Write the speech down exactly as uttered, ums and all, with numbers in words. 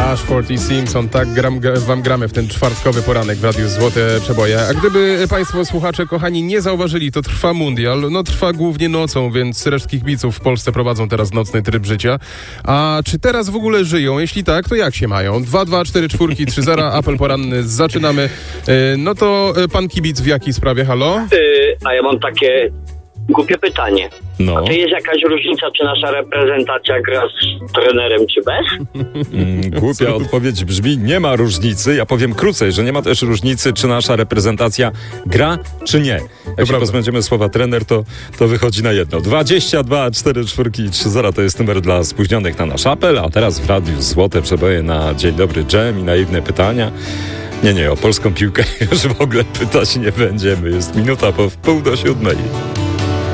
Ashford i Simpson, tak gram, wam gramy w ten czwartkowy poranek w Radiu Złote Przeboje. A gdyby państwo słuchacze, kochani, nie zauważyli, to trwa mundial. No trwa głównie nocą, więc resztki kibiców w Polsce prowadzą teraz nocny tryb życia. A czy teraz w ogóle żyją? Jeśli tak, to jak się mają? dwa dwa cztery cztery trzy zero, apel poranny, zaczynamy. No to pan kibic w jakiej sprawie, halo? Yy, a ja mam takie głupie pytanie. No. A czy jest jakaś różnica, czy nasza reprezentacja gra z trenerem, czy bez? Mm, głupia odpowiedź brzmi, nie ma różnicy. Ja powiem krócej, że nie ma też różnicy, czy nasza reprezentacja gra, czy nie. Jak się pozbędziemy słowa trener, to, to wychodzi na jedno. dwadzieścia dwa cztery cztery trzy zero to jest numer dla spóźnionych na nasz apel, a teraz w Radiu Złote Przeboje na Dzień Dobry Dżem i naiwne pytania. Nie, nie, o polską piłkę już w ogóle pytać nie będziemy. Jest minuta po wpół do siódmej.